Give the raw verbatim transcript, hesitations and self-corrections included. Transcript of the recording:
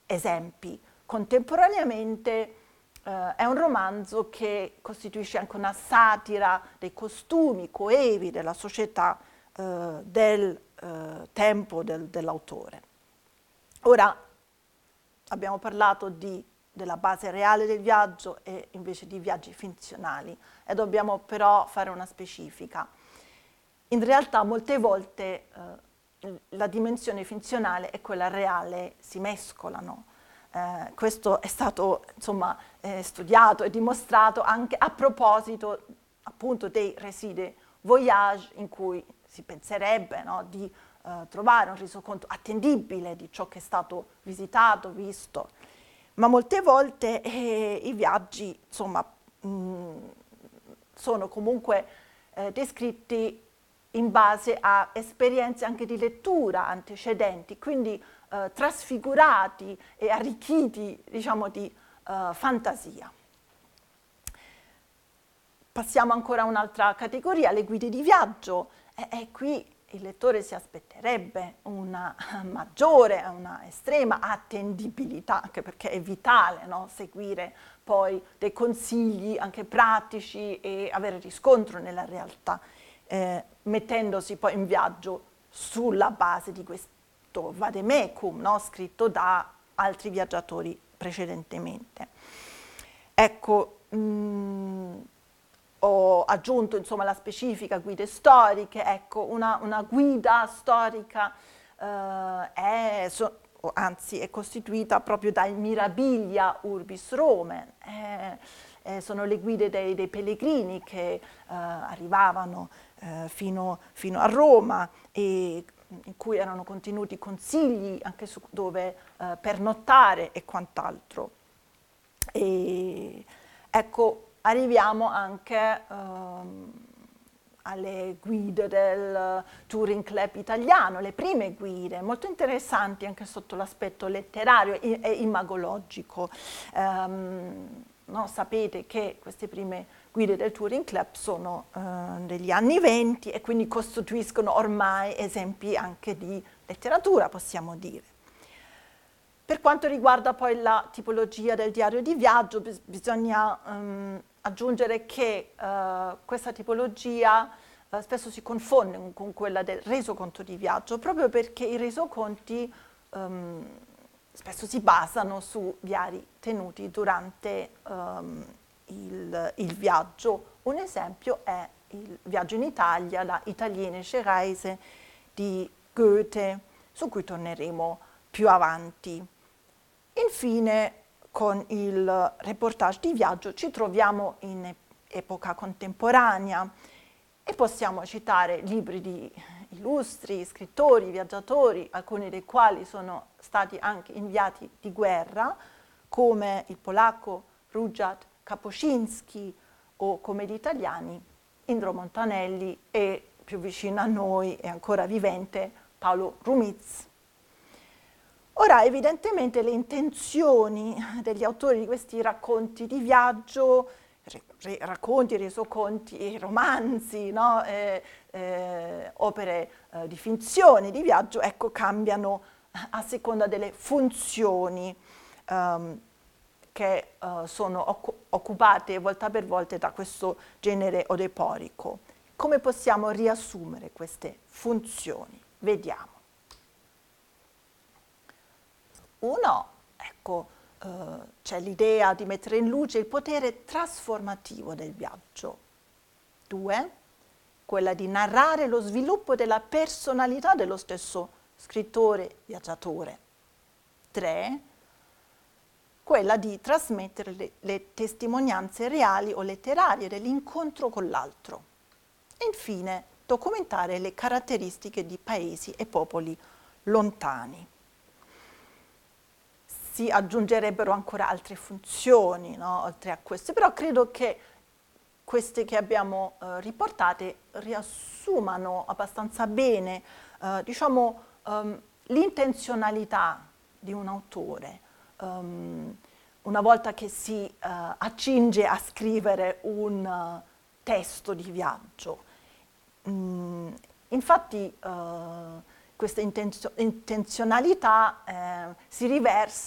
esempi. Contemporaneamente eh, è un romanzo che costituisce anche una satira dei costumi coevi della società eh, del eh, tempo del, dell'autore. Ora abbiamo parlato di, della base reale del viaggio e invece di viaggi finzionali, e dobbiamo però fare una specifica. In realtà molte volte eh, la dimensione finzionale e quella reale si mescolano. Eh, questo è stato insomma eh, studiato e dimostrato anche a proposito appunto dei récits voyage, in cui si penserebbe, no, di eh, trovare un resoconto attendibile di ciò che è stato visitato, visto, ma molte volte eh, i viaggi insomma mh, sono comunque eh, descritti in base a esperienze anche di lettura antecedenti, quindi eh, trasfigurati e arricchiti, diciamo, di eh, fantasia. Passiamo ancora a un'altra categoria, le guide di viaggio, e, e qui il lettore si aspetterebbe una maggiore, una estrema attendibilità, anche perché è vitale, no, seguire poi dei consigli anche pratici e avere riscontro nella realtà, eh, mettendosi poi in viaggio sulla base di questo vademecum, no, scritto da altri viaggiatori precedentemente. Ecco, mh, ho aggiunto insomma la specifica guide storiche. Ecco, una, una guida storica eh, è, so, anzi è costituita proprio dai Mirabilia Urbis Romae, eh, eh, sono le guide dei, dei pellegrini che eh, arrivavano eh, fino, fino a Roma, e in cui erano contenuti consigli anche su dove eh, pernottare e quant'altro. E ecco, arriviamo anche um, alle guide del Touring Club italiano, le prime guide, molto interessanti anche sotto l'aspetto letterario e imagologico. Um, no, sapete che queste prime guide del Touring Club sono uh, degli anni venti e quindi costituiscono ormai esempi anche di letteratura, possiamo dire. Per quanto riguarda poi la tipologia del diario di viaggio, bis- bisogna um, aggiungere che uh, questa tipologia uh, spesso si confonde con, con quella del resoconto di viaggio, proprio perché i resoconti um, spesso si basano su diari tenuti durante um, il, il viaggio. Un esempio è il viaggio in Italia, la Italienische Reise di Goethe, su cui torneremo più avanti. Infine, con il reportage di viaggio ci troviamo in epoca contemporanea e possiamo citare libri di illustri scrittori, viaggiatori, alcuni dei quali sono stati anche inviati di guerra, come il polacco Rudyard Kapuscinski o come gli italiani Indro Montanelli e, più vicino a noi e ancora vivente, Paolo Rumiz. Ora, evidentemente le intenzioni degli autori di questi racconti di viaggio, re, racconti, resoconti, romanzi, no? eh, eh, opere eh, di finzione di viaggio, ecco, cambiano a seconda delle funzioni um, che uh, sono occu- occupate volta per volta da questo genere odeporico. Come possiamo riassumere queste funzioni? Vediamo. Uno, ecco, eh, c'è l'idea di mettere in luce il potere trasformativo del viaggio. Due, quella di narrare lo sviluppo della personalità dello stesso scrittore viaggiatore. Tre, quella di trasmettere le, le testimonianze reali o letterarie dell'incontro con l'altro. E infine, documentare le caratteristiche di paesi e popoli lontani. Si aggiungerebbero ancora altre funzioni, no? Oltre a queste, però credo che queste che abbiamo eh, riportate riassumano abbastanza bene eh, diciamo, um, l'intenzionalità di un autore um, una volta che si uh, accinge a scrivere un uh, testo di viaggio. Mm, infatti uh, questa intenzio- intenzionalità eh, si riversa